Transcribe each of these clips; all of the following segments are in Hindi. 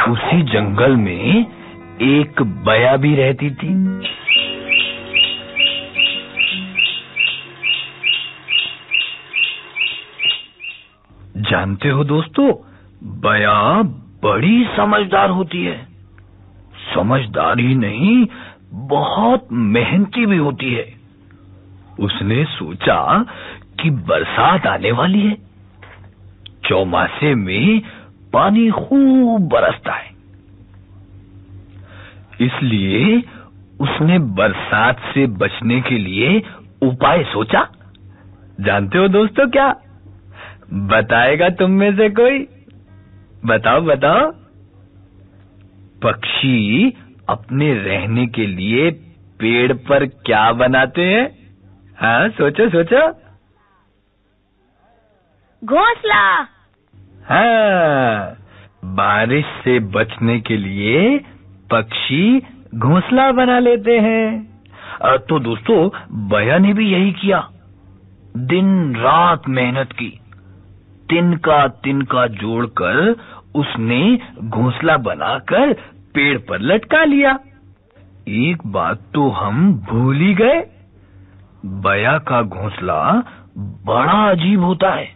उसी जंगल में एक बया भी रहती थी। जानते हो दोस्तों, बया बड़ी समझदार होती है। समझदार ही नहीं, बहुत मेहनती भी होती है। उसने सोचा कि बरसात आने वाली है, चौमासे में पानी खूब बरसता है, इसलिए उसने बरसात से बचने के लिए उपाय सोचा। जानते हो दोस्तों क्या? बताएगा तुम में से कोई? बताओ बताओ। पक्षी अपने रहने के लिए पेड़ पर क्या बनाते हैं? हाँ, सोचो सोचो। घोंसला। हाँ, बारिश से बचने के लिए पक्षी घोंसला बना लेते हैं। तो दोस्तों, बया ने भी यही किया। दिन रात मेहनत की, तिनका जोड़कर उसने घोंसला बनाकर पेड़ पर लटका लिया। एक बात तो हम भूल ही गए, बया का घोंसला बड़ा अजीब होता है।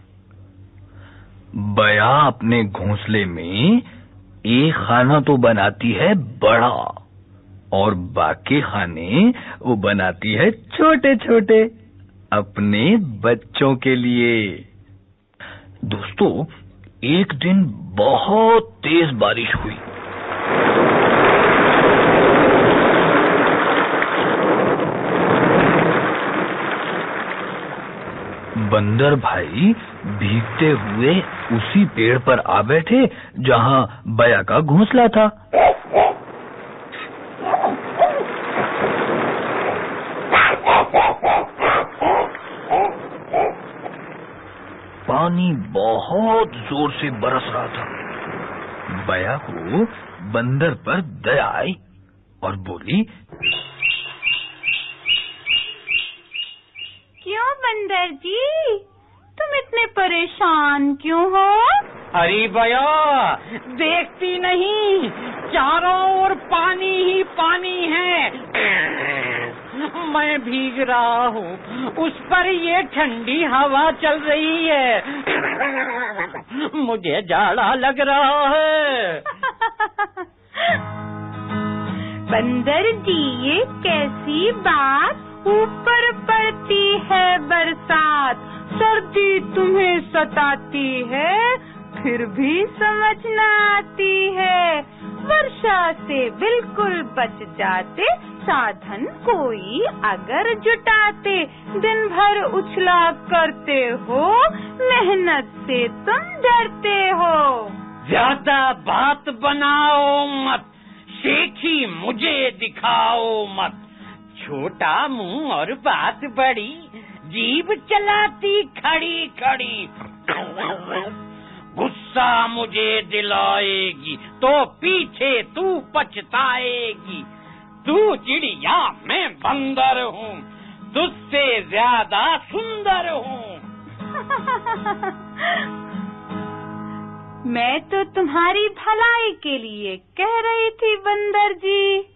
बया अपने घोंसले में एक खाना तो बनाती है बड़ा, और बाकी खाने वो बनाती है छोटे छोटे, अपने बच्चों के लिए। दोस्तों, एक दिन बहुत तेज बारिश हुई। बंदर भाई भीगते हुए उसी पेड़ पर आ बैठे जहां बया का घोंसला था। पानी बहुत जोर से बरस रहा था। बया को बंदर पर दया आई और बोली, क्यों बंदर जी, तुम इतने परेशान क्यों हो? अरे बया, देखती नहीं, चारों ओर पानी ही पानी है। मैं भीग रहा हूँ, उस पर ये ठंडी हवा चल रही है। मुझे जाड़ा लग रहा है। बंदर जी, ये कैसी बात? ऊपर पड़ती है बरसात, सर्दी तुम्हें सताती है, फिर भी समझ न आती है। वर्षा से बिल्कुल बच जाते, साधन कोई अगर जुटाते, दिन भर उछला करते हो, मेहनत से तुम डरते हो। ज्यादा बात बनाओ मत, शेखी मुझे दिखाओ मत। छोटा मुंह और बात बड़ी, जीभ चलाती खड़ी खड़ी। गुस्सा मुझे दिलाएगी तो पीछे तू पछताएगी। तू चिड़िया, मैं बंदर हूँ, तुझसे ज्यादा सुंदर हूँ। मैं तो तुम्हारी भलाई के लिए कह रही थी बंदर जी।